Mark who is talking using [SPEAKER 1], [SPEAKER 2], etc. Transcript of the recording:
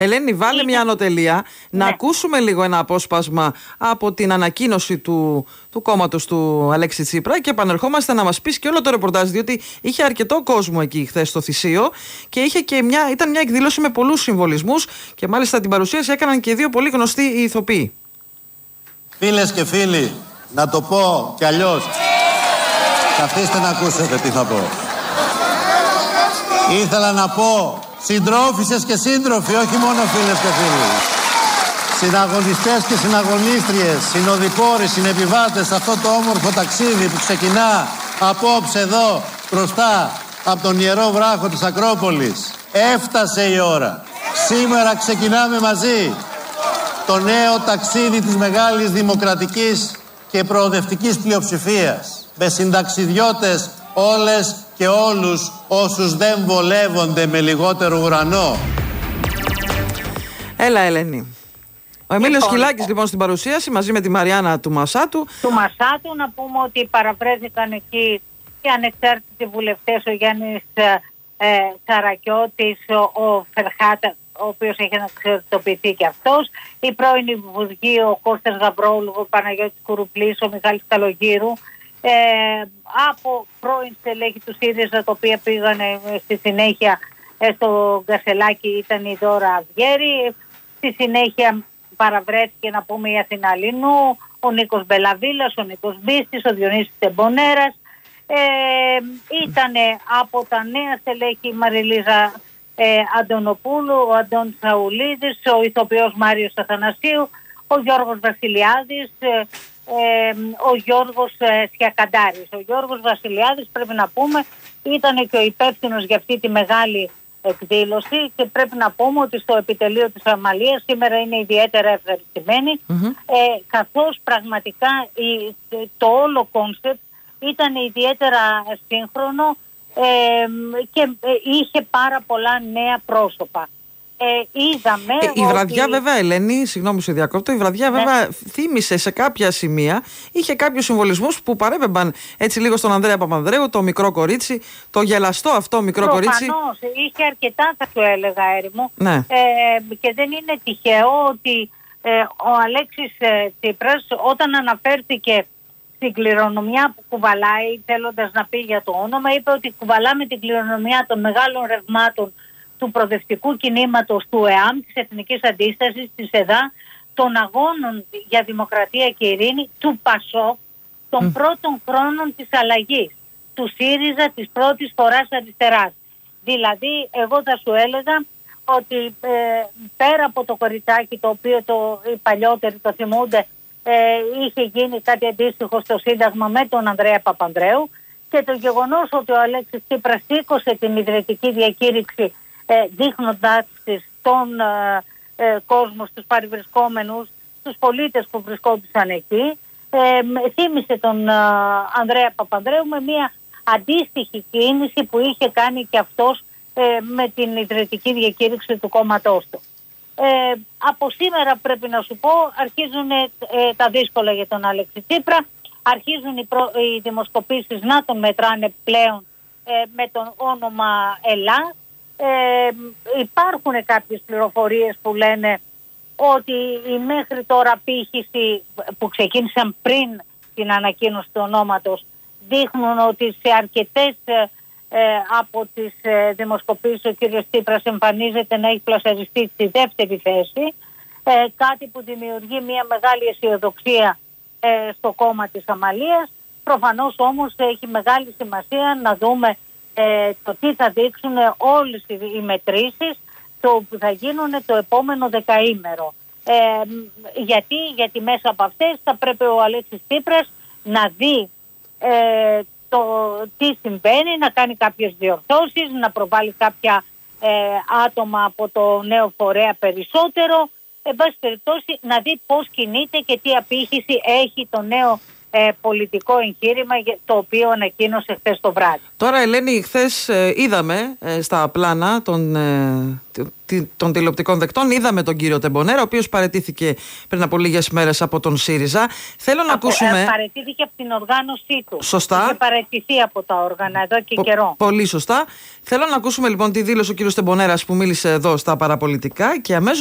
[SPEAKER 1] Ελένη, βάλε μια ανωτελεία, να ακούσουμε λίγο ένα απόσπασμα από την ανακοίνωση του κόμματος του Αλέξη Τσίπρα και επανερχόμαστε να μας πεις και όλο το ρεπορτάζ, διότι είχε αρκετό κόσμο εκεί χθες στο Θησίο και ήταν μια εκδήλωση με πολλούς συμβολισμούς και μάλιστα την παρουσίαση έκαναν και δύο πολύ γνωστοί ηθοποιοί.
[SPEAKER 2] Φίλες και φίλοι, να το πω κι αλλιώς. Καθίστε να ακούσετε τι θα πω. Ήθελα να πω συντρόφισσες και σύντροφοι, όχι μόνο φίλες και φίλοι. Συναγωνιστές και συναγωνίστριες, συνοδοιπόροι, συνεπιβάτες σε αυτό το όμορφο ταξίδι που ξεκινά απόψε εδώ μπροστά από τον Ιερό Βράχο της Ακρόπολης. Έφτασε η ώρα. Σήμερα ξεκινάμε μαζί το νέο ταξίδι της μεγάλης δημοκρατικής και προοδευτικής πλειοψηφίας. Με συνταξιδιώτες όλες και όλους όσους δεν βολεύονται με λιγότερο ουρανό.
[SPEAKER 1] Έλα, Ελένη. Ο Εμίλιος Χιλάκης λοιπόν στην παρουσίαση μαζί με τη Μαριάννα του Μασάτου.
[SPEAKER 3] Να πούμε ότι παραβρέθηκαν εκεί οι ανεξάρτητοι βουλευτές, ο Γιάννης Καρακιώτης, ο Φερχάτα, ο οποίος έχει αναξαρτητοποιηθεί και αυτός, η πρώην Υπουργοί, ο Κώστας Γαβρόλου, ο Παναγιώτης Κουρουπλής, ο Μιχάλης Καλογύρου, από πρώην στελέχη του ΣΥΡΙΖΑ, τα οποία πήγανε στη συνέχεια στο Γκασελάκι, ήταν η Δώρα Αυγέρη. Στη συνέχεια παραβρέθηκε, να πούμε, η Αθηνά Λινού, ο Νίκος Μπελαβίλας, ο Νίκος Μπίστης, ο Διονύσης Τεμπονέρας. Ήτανε από τα νέα στελέχη η Μαριλίζα Αντωνοπούλου, ο Αντώνης Σαουλίδης, ο ηθοποιός Μάριος Αθανασίου, ο Γιώργος Βασιλιάδης, ο Γιώργος Σιακαντάρης. Ο Γιώργος Βασιλιάδης, πρέπει να πούμε, ήταν και ο υπεύθυνος για αυτή τη μεγάλη εκδήλωση και πρέπει να πούμε ότι στο επιτελείο της Αμαλίας σήμερα είναι ιδιαίτερα ευχαριστημένοι, καθώς πραγματικά το όλο κόνσεπτ ήταν ιδιαίτερα σύγχρονο και είχε πάρα πολλά νέα πρόσωπα. Είδαμε
[SPEAKER 1] η βραδιά βέβαια, Ελένη, συγγνώμη σε διακόπτω, η βραδιά βέβαια θύμισε σε κάποια σημεία, είχε κάποιους συμβολισμούς που παρέπεμπαν έτσι λίγο στον Ανδρέα Παπανδρέου, το μικρό κορίτσι, το γελαστό αυτό μικρό κορίτσι.
[SPEAKER 3] Προφανώς, είχε αρκετά, θα σου έλεγα, Έρημο.
[SPEAKER 1] Ναι.
[SPEAKER 3] Και δεν είναι τυχαίο ότι ο Αλέξης Τσίπρας, όταν αναφέρθηκε στην κληρονομιά που κουβαλάει, θέλοντας να πει για το όνομα, είπε ότι κουβαλάμε την κληρονομιά των μεγάλων ρευμάτων του προοδευτικού κινήματος του ΕΑΜ, της Εθνικής Αντίστασης, της ΕΔΑ, των αγώνων για δημοκρατία και ειρήνη, του ΠΑΣΟΚ, των πρώτων χρόνων της αλλαγής, του ΣΥΡΙΖΑ, της πρώτης φοράς αριστεράς. Δηλαδή, εγώ θα σου έλεγα ότι πέρα από το κοριτσάκι, το οποίο οι παλιότεροι το θυμούνται, είχε γίνει κάτι αντίστοιχο στο Σύνταγμα με τον Ανδρέα Παπανδρέου, και το γεγονός ότι ο Αλέξης Τσίπρας σήκωσε την ιδρυτική διακήρυξη δείχνοντας τον κόσμο, στους παρευρισκόμενους, στους πολίτες που βρισκόντουσαν εκεί, θύμισε τον Ανδρέα Παπανδρέου με μια αντίστοιχη κίνηση που είχε κάνει και αυτός με την ιδρυτική διακήρυξη του κόμματός του. Από σήμερα πρέπει να σου πω, αρχίζουν τα δύσκολα για τον Αλέξη Τσίπρα, αρχίζουν οι δημοσκοπήσεις να τον μετράνε πλέον με το όνομα Ελλάς. Υπάρχουν κάποιες πληροφορίες που λένε ότι η μέχρι τώρα πύχηση που ξεκίνησαν πριν την ανακοίνωση του ονόματος δείχνουν ότι σε αρκετές από τις δημοσκοπήσεις ο κύριος Τσίπρας εμφανίζεται να έχει πλασαριστεί στη δεύτερη θέση, κάτι που δημιουργεί μια μεγάλη αισιοδοξία στο κόμμα της Αμαλίας. Προφανώς όμως έχει μεγάλη σημασία να δούμε το τι θα δείξουν όλες οι μετρήσεις που θα γίνουν το επόμενο δεκαήμερο. Γιατί μέσα από αυτές θα πρέπει ο Αλέξης Τσίπρας να δει τι συμβαίνει, να κάνει κάποιες διορθώσεις, να προβάλλει κάποια άτομα από το νέο φορέα περισσότερο, εν πάση περιπτώσει να δει πώς κινείται και τι απήχηση έχει το νέο πολιτικό εγχείρημα το οποίο ανακοίνωσε χθες το βράδυ.
[SPEAKER 1] Τώρα, Ελένη, χθες είδαμε στα πλάνα των τηλεοπτικών δεκτών, είδαμε τον κύριο Τεμπονέρα, ο οποίος παραιτήθηκε πριν από λίγες μέρες από τον ΣΥΡΙΖΑ. Θέλω να ακούσουμε.
[SPEAKER 3] Παραιτήθηκε από την οργάνωσή του.
[SPEAKER 1] Σωστά.
[SPEAKER 3] Είχε παραιτηθεί από τα όργανα εδώ και καιρό.
[SPEAKER 1] Πολύ σωστά. Θέλω να ακούσουμε λοιπόν τη δήλωση ο κύριος Τεμπονέρας που μίλησε εδώ στα παραπολιτικά και αμέσως